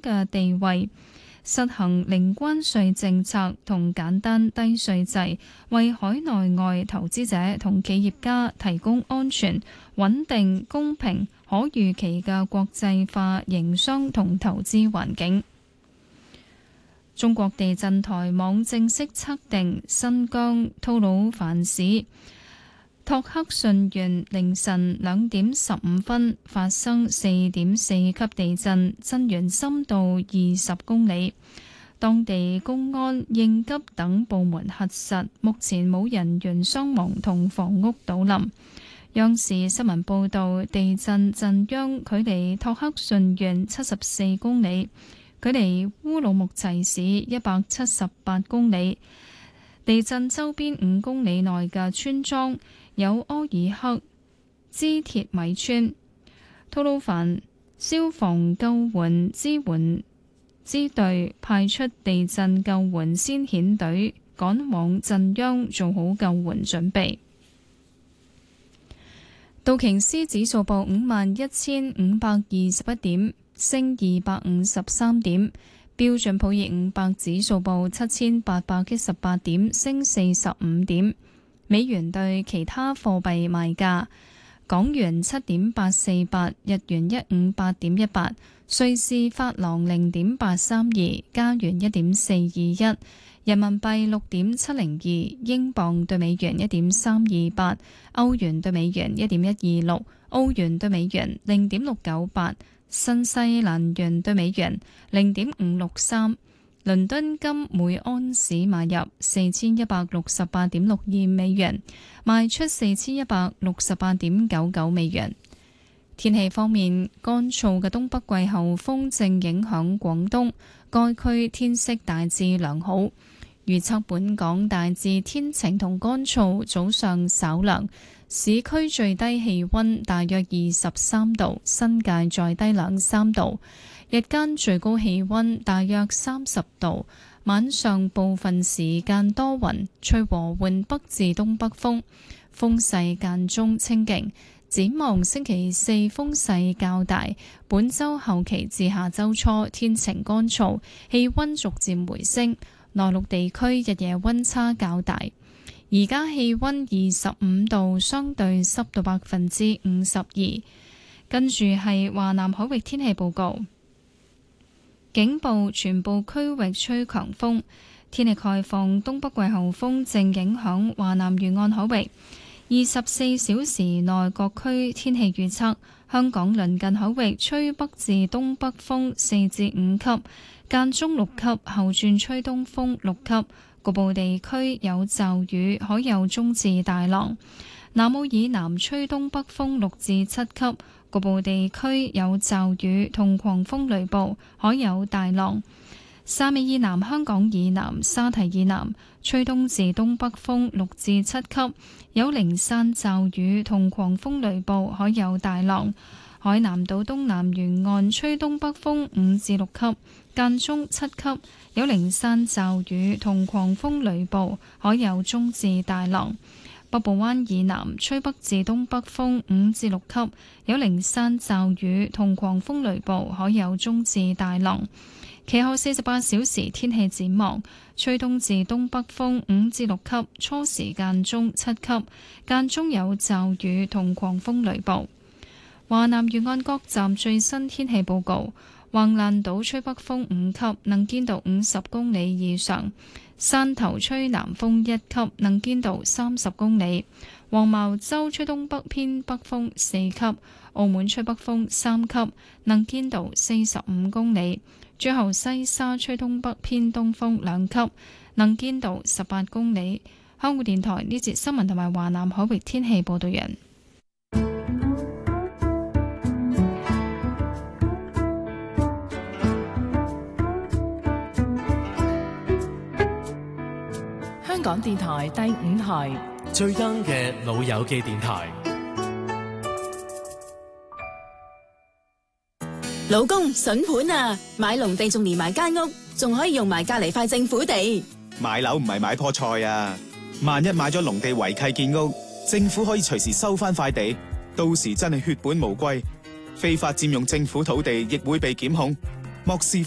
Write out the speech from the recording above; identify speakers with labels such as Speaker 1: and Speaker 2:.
Speaker 1: 嘅地位，實行零關稅政策同簡單低稅制，為海內外投資者同企業家提供安全、穩定、公平、可預期嘅國際化營商同投資環境。中國地震台網正式測定新疆吐魯番市托克順縣凌晨2點15分發生4.4級地震，震源深度20公里。當地公安、應急等部門核實，目前冇人員傷亡同房屋倒冧。央視新聞報道，地震震央距離托克順縣74公里，距離烏魯木齊市178公里。地震周邊5公里內嘅村莊有柯爾克支鐵米村。吐魯番消防救援支隊派出地震救援先遣隊趕往震央，做好救援準備。道瓊斯指數報51,521點，升253點。標準普爾500指數報7,818點，升45點。美元對其他貨幣賣價：港元7.848，日元158.18，瑞士法郎0.832，加元1.421，人民幣6.702，英鎊對美元1.328，歐元對美元1.126，澳元對美元0.698。新西蘭元對美元0.563，倫敦金每安士買入4168.62美元，賣出4168.99美元。天氣方面，乾燥嘅東北季候風正影響廣東，該區天色大致良好。預測本港大致天晴同乾燥，早上稍涼。市區最低氣溫大約23度，新界再低2-3度。日間最高氣溫大約30度，晚上部分時間多雲，吹和緩北至東北風，風勢間中清勁。展望星期四風勢較大，本週後期至下週初天晴乾燥，氣溫逐漸回升。內陸地區日夜溫差較大。而家氣溫25度，相對濕度52%。跟住係華南海域天氣報告，警報全部區域吹強風，天氣概況，東北季候風正影響華南沿岸海域。24小時內各區天氣預測：香港鄰近海域吹北至東北風4至5級，間中6級，後轉吹東風6級。局部地區有驟雨，海有中至大浪。南澳以南吹東北風6至7級，局部地區有驟雨同狂風雷暴，海有大浪。汕尾以南、香港以南、沙堤以南吹東至東北風6至7級，有零散驟雨同狂風雷暴，海有大浪。海南島東南沿岸吹東北風5至6級，間中7級，有零散驟雨同狂風雷暴，海有中至大浪。北部灣以南吹北至東北風5至6級，有零散驟雨同狂風雷暴，海有中至大浪。其後48小時天氣展望：吹東至東北風5至6級，初時間中7級，間中有驟雨同狂風雷暴。華南沿岸各站最新天氣報告：橫瀾島吹北風5級，能見度50公里以上；汕頭吹南風1級，能見度30公里；黃茅洲吹東北偏北風4級；澳門吹北風3級，能見度45公里；最後西沙吹東北偏東風2級，能見度18公里。香港電台呢節新聞同埋華南海域天氣報道人。
Speaker 2: 香港電台第5台
Speaker 3: 最 young 嘅老友記電台。
Speaker 4: 老公筍盤啊，買農地仲連埋間屋，仲可以用埋隔籬塊政府地。
Speaker 5: 買樓唔係買棵菜啊，萬一買咗農地違契建屋，政府可以隨時收翻塊地，到時真係血本無歸，非法佔用政府土地亦會被檢控。莫視